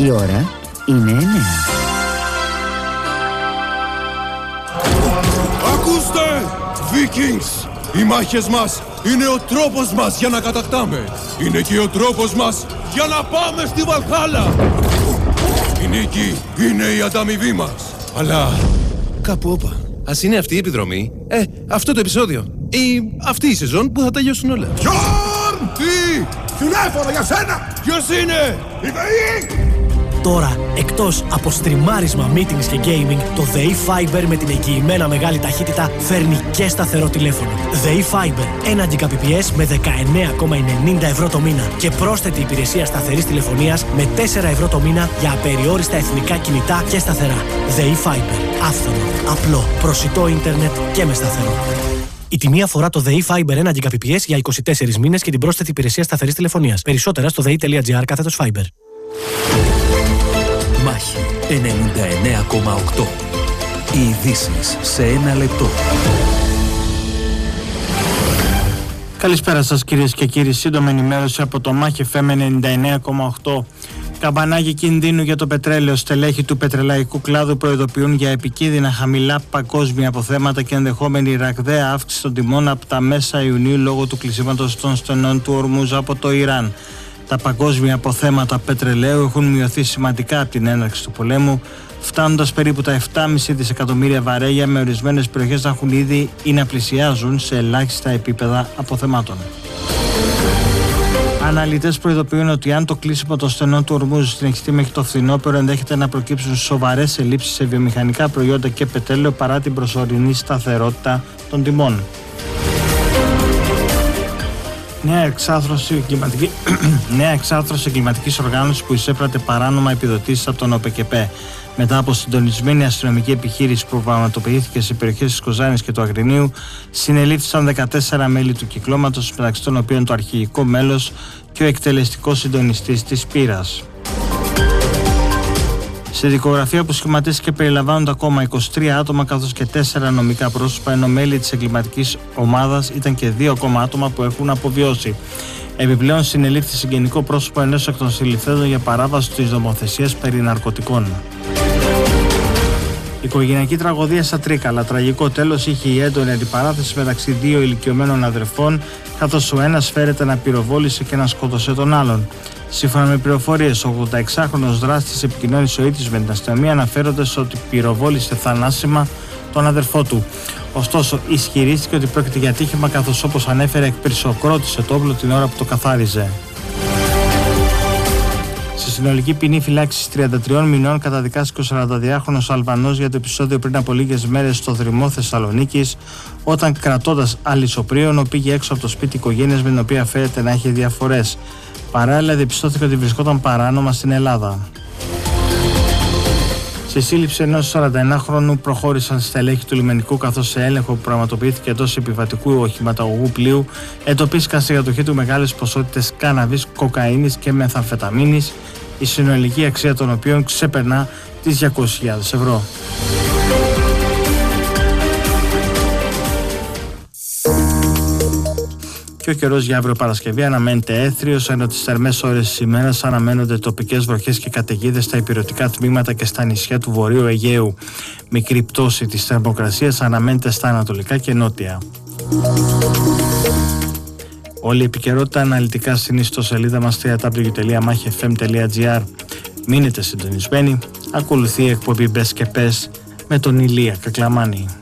Η ώρα είναι 9. Ακούστε, Vikings! Οι μάχες μας είναι ο τρόπος μας για να κατακτάμε. Είναι και ο τρόπος μας για να πάμε στη Βαλχάλα. Η νίκη είναι η ανταμοιβή μας. Αλλά κάπου όπα. Ας είναι αυτή η επιδρομή, αυτό το επεισόδιο ή αυτή η σεζόν που θα τελειώσουν όλα. Γιόρν! Τι! Τηλέφωνο για σένα! Ποιος είναι? Η ΔΕΗ! Τώρα, εκτός από στριμάρισμα, meetings και gaming, το ΔΕΗ Fiber με την εγγυημένα μεγάλη ταχύτητα φέρνει και σταθερό τηλέφωνο. ΔΕΗ Fiber, 1 Gbps με 19,90 ευρώ το μήνα και πρόσθετη υπηρεσία σταθερής τηλεφωνίας με 4 ευρώ το μήνα για απεριόριστα εθνικά κινητά και σταθερά. ΔΕΗ Fiber, άφθονο, απλό, προσιτό ίντερνετ και με σταθερό. Η τιμή αφορά το ΔΕΗ Fiber 1 Gbps για 24 μήνες και την πρόσθετη υπηρεσία σταθερής τηλεφωνίας. Περισσότερα στο dei.gr/Fiber. Μάχη 99,8. Οι ειδήσεις σε 1 λεπτό. Καλησπέρα σας κυρίες και κύριοι. Σύντομη ενημέρωση από το Μάχη FM 99,8. Καμπανάκι κινδύνου για το πετρέλαιο. Στελέχη του πετρελαϊκού κλάδου προειδοποιούν για επικίνδυνα χαμηλά παγκόσμια αποθέματα και ενδεχόμενη ραγδαία αύξηση των τιμών από τα μέσα Ιουνίου λόγω του κλεισίματος των στενών του Ορμούζ από το Ιράν. Τα παγκόσμια αποθέματα πετρελαίου έχουν μειωθεί σημαντικά από την έναρξη του πολέμου, φτάνοντας περίπου τα 7,5 δισεκατομμύρια βαρέλια, με ορισμένες περιοχές να έχουν ήδη ή να πλησιάζουν σε ελάχιστα επίπεδα αποθεμάτων. Αναλυτές προειδοποιούν ότι αν το κλείσιμο των στενών του Ορμούζ συνεχιστεί μέχρι το φθινόπωρο, ενδέχεται να προκύψουν σοβαρές ελλείψεις σε βιομηχανικά προϊόντα και πετρέλαιο παρά την προσωρινή σταθερότητα των τιμών. Νέα εξάρθρωση εγκληματικής οργάνωσης που εισέπρατε παράνομα επιδοτήσεις από τον ΟΠΕΚΕΠΕ. Μετά από συντονισμένη αστυνομική επιχείρηση που πραγματοποιήθηκε σε περιοχές της Κοζάνης και του Αγρινίου, συνελήφθησαν 14 μέλη του κυκλώματος, μεταξύ των οποίων το αρχηγικό μέλος και ο εκτελεστικός συντονιστής της Πύρας. Σε δικογραφία που σχηματίστηκε περιλαμβάνονται ακόμα 23 άτομα καθώς και 4 νομικά πρόσωπα, ενώ μέλη της εγκληματικής ομάδας ήταν και 2 ακόμα άτομα που έχουν αποβιώσει. Επιπλέον συνελήφθη συγγενικό πρόσωπο ενός εκ των συλληφθέντων για παράβαση της νομοθεσίας περί ναρκωτικών. Οικογενειακή τραγωδία στα Τρίκαλα. Τραγικό τέλος είχε η έντονη αντιπαράθεση μεταξύ 2 ηλικιωμένων αδερφών, καθώς ο ένας φέρεται να πυροβόλησε και να σκότωσε τον άλλον. Σύμφωνα με πληροφορίες, ο 86χρονος δράστης επικοινώνησε ο ίδιος με την αστυνομία, αναφέροντας ότι πυροβόλησε θανάσιμα τον αδερφό του. Ωστόσο, ισχυρίστηκε ότι πρόκειται για ατύχημα, καθώς όπως ανέφερε εκπυρσοκρότησε το όπλο την ώρα που το καθάριζε. Στη συνολική ποινή φυλάξης 33 μηνών καταδικάστηκε ο 42χρονος Αλβανός για το επεισόδιο πριν από λίγες μέρες στο Δρυμό Θεσσαλονίκης, όταν κρατώντας αλυσοπρίωνο πήγε έξω από το σπίτι οικογένειας με την οποία φαίνεται να είχε διαφορές. Παράλληλα, διαπιστώθηκε ότι βρισκόταν παράνομα στην Ελλάδα. Στη σύλληψη ενός 41χρονου προχώρησαν στελέχη του λιμενικού, καθώς σε έλεγχο που πραγματοποιήθηκε εντός επιβατικού οχηματαγωγού πλοίου εντοπίστηκαν στη κατοχή του μεγάλες ποσότητες κάναβης, κοκαίνης και μεθαμφεταμίνης, η συνολική αξία των οποίων ξεπερνά τις 200.000 ευρώ. Και ο καιρός για αύριο Παρασκευή αναμένεται έθριος, ενώ τις θερμές ώρες της ημέρας αναμένονται τοπικές βροχές και καταιγίδες στα ηπειρωτικά τμήματα και στα νησιά του Βορείου Αιγαίου. Μικρή πτώση της θερμοκρασίας αναμένεται στα ανατολικά και νότια. Όλη η επικαιρότητα αναλυτικά στην ιστοσελίδα μας www.machfm.gr. Μείνετε συντονισμένοι, ακολουθεί η εκπομπή Μπες και Πες με τον Ηλία Κακλαμάνη.